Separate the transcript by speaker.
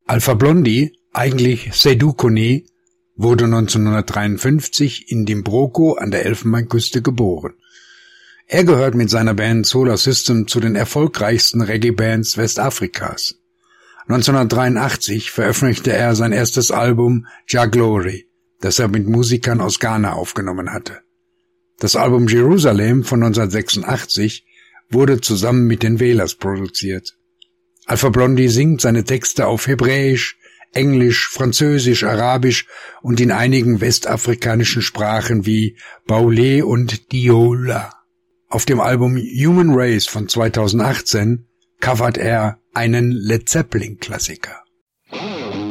Speaker 1: Alpha Blondy, eigentlich Seydou Kone, wurde 1953 in Dimboko an der Elfenbeinküste geboren. Er gehört mit seiner Band Solar System zu den erfolgreichsten Reggae-Bands Westafrikas. 1983 veröffentlichte er sein erstes Album Jah Glory, das er mit Musikern aus Ghana aufgenommen hatte. Das Album Jerusalem von 1986 wurde zusammen mit den Wailers produziert. Alpha Blondy singt seine Texte auf Hebräisch, Englisch, Französisch, Arabisch und in einigen westafrikanischen Sprachen wie Baoulé und Diola. Auf dem Album Human Race von 2018 covert er einen Led Zeppelin-Klassiker.